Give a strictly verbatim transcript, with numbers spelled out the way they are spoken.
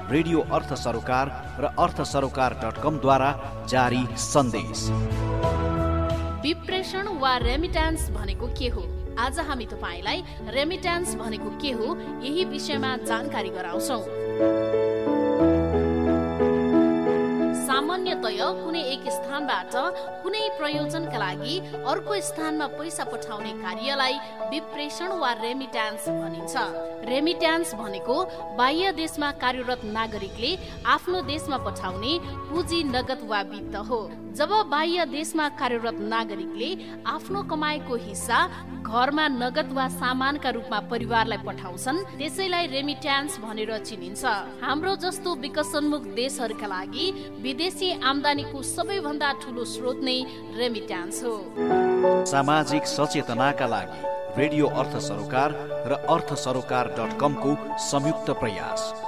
Radio अर्थ सरोकार र अर्थ सरोकार डट कम द्वारा जारी सन्देश। विप्रेषण वा रेमिट्यान्स भनेको के हो? आज हामी तपाईलाई रेमिट्यान्स भनेको के हो यही विषयमा जानकारी गराउँछौं। सामान्यतया कुनै एक स्थानबाट कुनै प्रयोजनका लागि अर्को स्थानमा पैसा पठाउने कार्यलाई विप्रेषण वा रेमिट्यान्स भनिन्छ। रेमिट्यान्स भनेको बाह्य देशमा कार्यरत नागरिकले आफ्नो देशमा पठाउने पुँजी नगद वा वित्त हो। जब बाह्य देशमा कार्यरत नागरिकले आफ्नो कमाएको हिस्सा घरमा नगद वा सामानका रूपमा परिवारलाई पठाउँछन् त्यसैलाई रेमिट्यान्स भनेर चिनिन्छ। हाम्रो जस्तो विकसनोन्मुख देशहरूका लागि विदेशी आम्दानीको सबैभन्दा ठूलो स्रोत नै रेमिट्यान्स हो। सामाजिक सचेतनाका लागि रेडियो अर्थ सरोकार र अर्थ सरोकार डट कम को संयुक्त प्रयास।